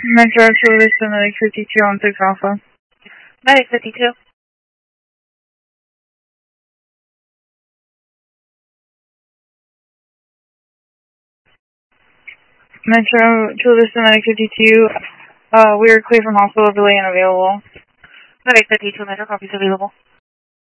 Metro Service to Medic 52 on 6 Alpha. Medic 52. Metro Service to Medic 52. We are clear from hospital, delay unavailable. Medic 52, Metro, copies available.